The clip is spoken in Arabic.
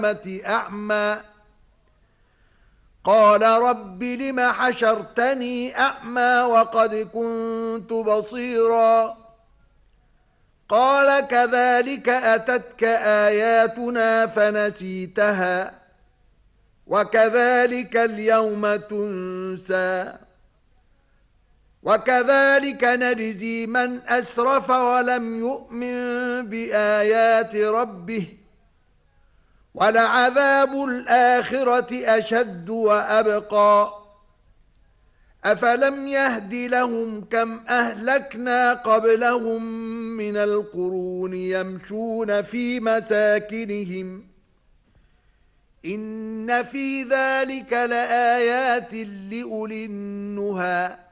أعمى قال رب لم حشرتني أعمى وقد كنت بصيرا قال كذلك أتتك آياتنا فنسيتها وكذلك اليوم تنسى وكذلك نجزي من أسرف ولم يؤمن بآيات ربه ولعذاب الآخرة أشد وأبقى أفلم يهد لهم كم أهلكنا قبلهم من القرون يمشون في مساكنهم إن في ذلك لآيات لأولي النهى